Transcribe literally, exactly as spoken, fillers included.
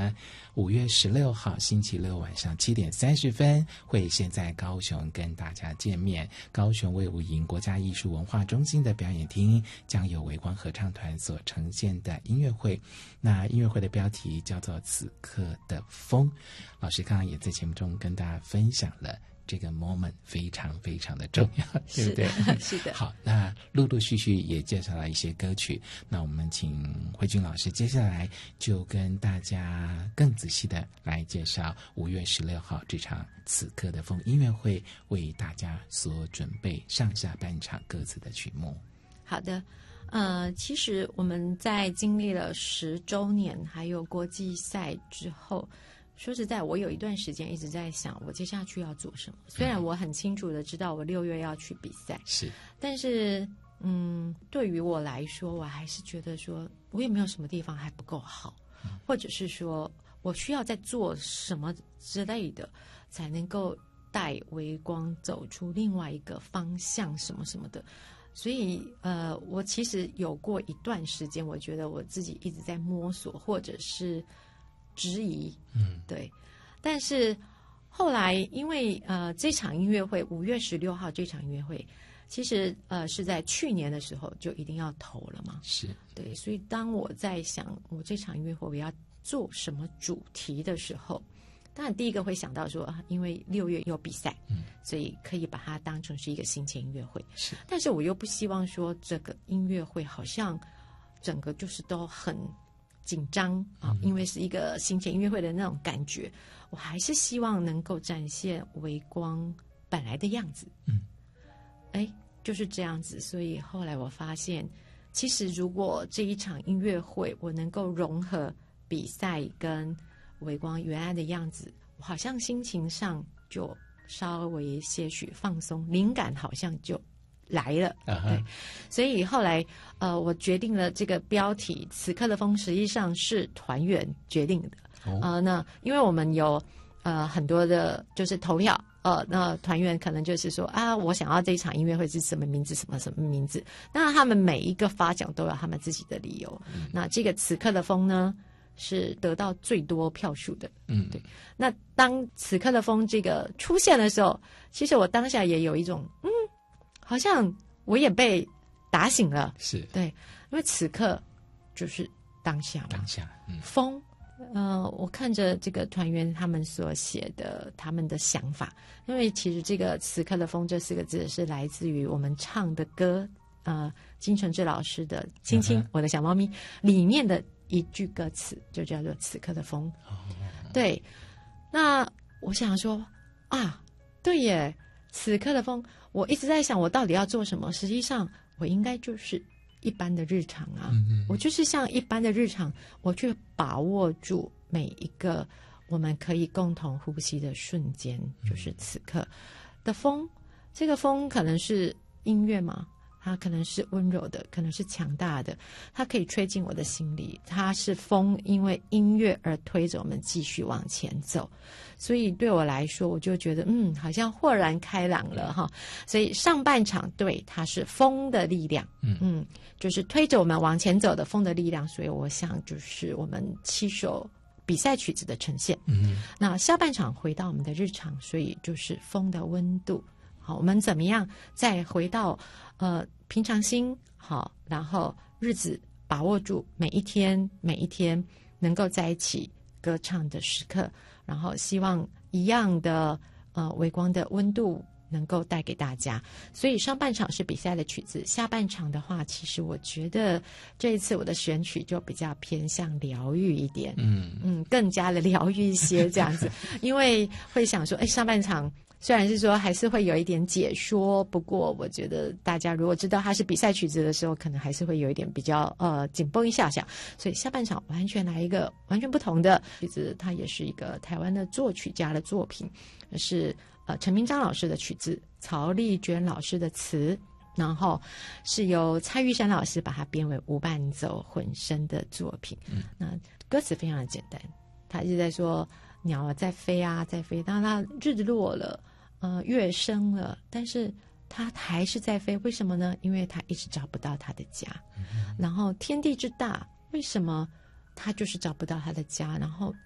呢，五月十六号星期六晚上七点三十分会先在高雄跟大家见面。高雄卫武营国家艺术文化中心的表演厅将有微光合唱团所呈现的音乐会。那音乐会的标题叫做《此刻的风》。老师刚刚也在节目中跟大家分享了。这个 moment 非常非常的重要，对不对？ 是的。 好，那陆陆续续也介绍了一些歌曲，那我们请慧君老师接下来就跟大家更仔细的来介绍五月十六号这场此刻的风音乐会为大家所准备上下半场各自的曲目。 好的。呃，其实我们在经历了十周年还有国际赛之后，说实在，我有一段时间一直在想，我接下去要做什么。虽然我很清楚的知道我六月要去比赛， 是， 但是，嗯，对于我来说，我还是觉得说，我也没有什么地方还不够好，嗯、或者是说我需要在做什么之类的，才能够带微光走出另外一个方向，什么什么的。所以，呃，我其实有过一段时间，我觉得我自己一直在摸索，或者是质疑， 嗯， 对。但是后来，因为呃，这场音乐会五月十六号这场音乐会，其实呃是在去年的时候就一定要投了嘛， 是对。所以当我在想我这场音乐会我要做什么主题的时候，当然第一个会想到说，因为六月有比赛， 嗯， 所以可以把它当成是一个行前音乐会。 是， 但是我又不希望说这个音乐会好像整个就是都很紧张啊，因为是一个行前音乐会的那种感觉，我还是希望能够展现微光本来的样子。 嗯， 哎，就是这样子。所以后来我发现，其实如果这一场音乐会我能够融合比赛跟微光原来的样子，我好像心情上就稍微些许放松，灵感好像就来了。 uh-huh. 对，所以后来呃，我决定了这个标题，此刻的风实际上是团员决定的。 哦、 呃，那因为我们有呃很多的就是投票，呃，那团员可能就是说啊，我想要这一场音乐会是什么名字，什么什么名字。那他们每一个发奖都有他们自己的理由。嗯、那这个此刻的风呢，是得到最多票数的。 嗯， 对。那当此刻的风这个出现的时候，其实我当下也有一种嗯。好像我也被打醒了， 是对，因为此刻就是当下嘛， 当下，嗯， 风，呃，我看着这个团员他们所写的他们的想法，因为其实这个此刻的风这四个字是来自于我们唱的歌，呃，金承志老师的《亲亲、嗯、我的小猫咪》里面的一句歌词，就叫做此刻的风。 哦， 对，那我想说啊，对耶，此刻的风。我一直在想我到底要做什么，实际上我应该就是一般的日常啊， 嗯嗯， 我就是像一般的日常，我去把握住每一个我们可以共同呼吸的瞬间，就是此刻的风。这个风可能是音乐嘛，它可能是温柔的，可能是强大的，它可以吹进我的心里，它是风，因为音乐而推着我们继续往前走。所以对我来说，我就觉得嗯，好像豁然开朗了哈。所以上半场对它是风的力量， 嗯嗯，就是推着我们往前走的风的力量。所以我想就是我们七首比赛曲子的呈现。 嗯， 那下半场回到我们的日常，所以就是风的温度。好，我们怎么样再回到呃平常心？好，然后日子把握住每一天，每一天能够在一起歌唱的时刻。然后希望一样的呃微光的温度能够带给大家。所以上半场是比赛的曲子，下半场的话，其实我觉得这一次我的选曲就比较偏向疗愈一点， 嗯嗯，更加的疗愈一些这样子，因为会想说，哎，上半场虽然是说还是会有一点解说，不过我觉得大家如果知道它是比赛曲子的时候，可能还是会有一点比较呃紧绷一下下。所以下半场完全来一个完全不同的曲子，它也是一个台湾的作曲家的作品，是呃陈明章老师的曲子，曹丽娟老师的词，然后是由蔡玉山老师把它编为无伴奏混声的作品。 嗯， 那歌词非常的简单，他一直在说鸟啊在飞啊在飞，当它日落了，呃月升了，但是它还是在飞，为什么呢？因为它一直找不到它的家。嗯、然后天地之大，为什么它就是找不到它的家？然后